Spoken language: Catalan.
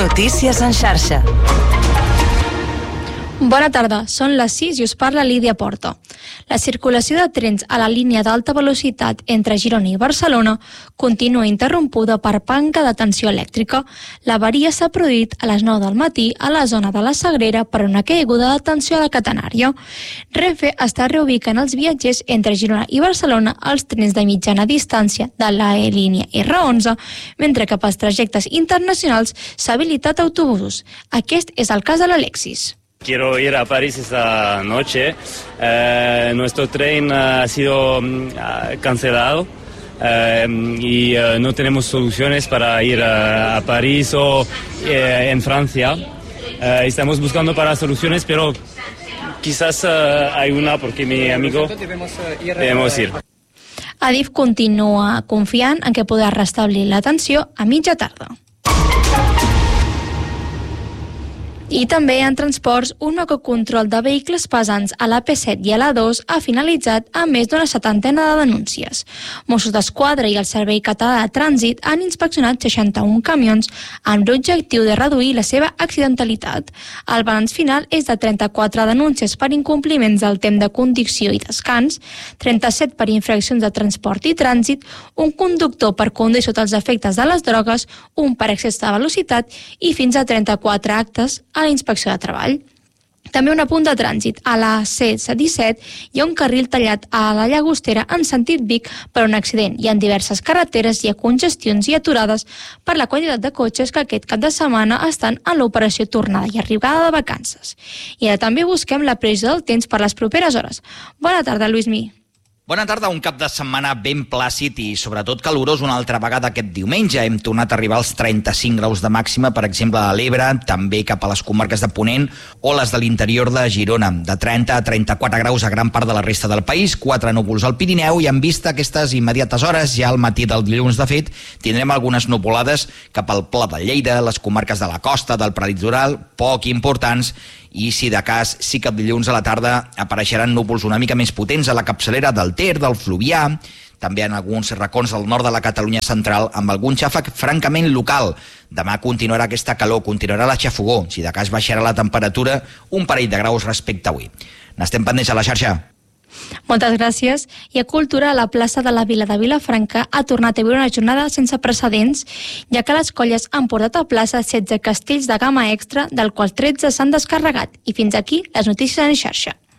Notícies en xarxa. Bona tarda, són les 6 i us parla Lídia Porto. La circulació de trens a la línia d'alta velocitat entre Girona i Barcelona continua interrompuda per manca de tensió elèctrica. L'avaria s'ha produït a les 9 del matí a la zona de la Sagrera per una caiguda de tensió a la catenària. Renfe està reubicant els viatgers entre Girona i Barcelona als trens de mitjana distància de la línia R11, mentre que pels trajectes internacionals s'ha habilitat autobusos. Aquest és el cas de l'Alexis. Quiero ir a París esta noche. Nuestro tren ha sido cancelado y no tenemos soluciones para ir a París o en Francia. Estamos buscando para soluciones, pero quizás hay una porque mi amigo debemos ir. Adif continua confiant en que podrà restablir la tensió a mitja tarda. I també en transports, un macrocontrol de vehicles pesants a l'AP7 i a l'A2 ha finalitzat amb més d'una 70 de denúncies. Mossos d'Esquadra i el Servei Català de Trànsit han inspeccionat 61 camions amb l'objectiu de reduir la seva accidentalitat. El balanç final és de 34 denúncies per incompliments del temps de conducció i descans, 37 per infraccions de transport i trànsit, un conductor per conduir sota els efectes de les drogues, un per excés de velocitat i fins a 34 actes a la Inspecció de Treball. També un apunt de trànsit. A la C-17 hi ha un carril tallat a la Llagostera en sentit Vic per un accident i en diverses carreteres hi ha congestions i aturades per la quantitat de cotxes que aquest cap de setmana estan en l'operació tornada i arribada de vacances. I ara també busquem la previsió del temps per les properes hores. Bona tarda, Lluís Mí. Bona tarda, un cap de setmana ben plàcid i sobretot calorós una altra vegada aquest diumenge. Hem tornat a arribar als 35 graus de màxima, per exemple, a l'Ebre, també cap a les comarques de Ponent o les de l'interior de Girona. De 30 a 34 graus a gran part de la resta del país, 4 núvols al Pirineu i en vista aquestes immediates hores, ja al matí del dilluns, de fet, tindrem algunes nuvolades cap al Pla de Lleida, les comarques de la costa, del prelitoral, poc importants, i si de cas sí que dilluns a la tarda apareixeran núvols una mica més potents a la capçalera del Ter, del Fluvià, també en alguns racons del nord de la Catalunya central amb algun xàfec francament local. Demà continuarà aquesta calor, continuarà la xafogó, si de cas baixarà la temperatura un parell de graus respecte a avui. N'estem pendents a la xarxa. Moltes gràcies. I a Cultura, la plaça de la Vila de Vilafranca ha tornat a viure una jornada sense precedents, ja que les colles han portat a plaça 16 castells de gamma extra, del qual 13 s'han descarregat. I fins aquí les notícies en xarxa.